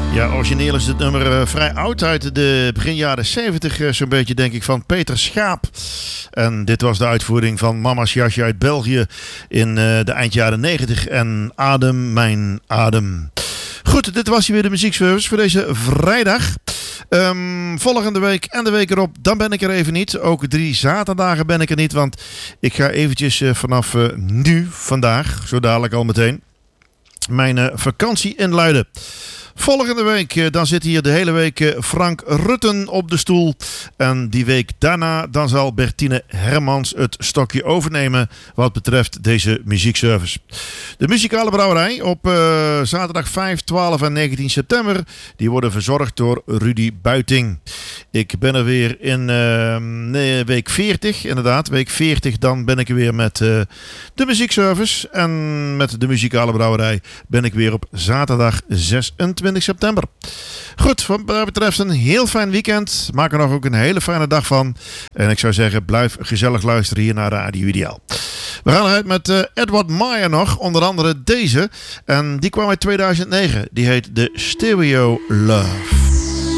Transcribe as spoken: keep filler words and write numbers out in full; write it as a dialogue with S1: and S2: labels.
S1: Ja, origineel is het nummer uh, vrij oud uit de begin jaren zeventig, uh, zo'n beetje denk ik, van Peter Schaap. En dit was de uitvoering van Mama's Jasje uit België in uh, de eind jaren negentig en Adem, mijn adem. Goed, dit was hier weer de muziekservice voor deze vrijdag. Um, volgende week en de week erop, dan ben ik er even niet. Ook drie zaterdagen ben ik er niet, want ik ga eventjes uh, vanaf uh, nu, vandaag, zo dadelijk al meteen, mijn uh, vakantie inluiden. Volgende week, uh, dan zit hier de hele week uh, Frank Rutten op de stoel. En die week daarna, dan zal Bertine Hermans het stokje overnemen wat betreft deze muziekservice. De muzikale brouwerij op uh, zaterdag vijf, twaalf en negentien september, die worden verzorgd door Rudy Buiting. Ik ben er weer in uh, nee, week veertig, inderdaad. Week veertig, dan ben ik er weer met uh, de muziekservice. En met de muzikale brouwerij ben ik weer op zaterdag zesentwintig september. Goed, wat dat betreft een heel fijn weekend. Maak er nog ook een hele fijne dag van. En ik zou zeggen, blijf gezellig luisteren hier naar Radio Ideaal. We gaan eruit met uh, Edward Meyer nog, onder andere deze. En die kwam uit tweeduizend negen. Die heet The Stereo Love.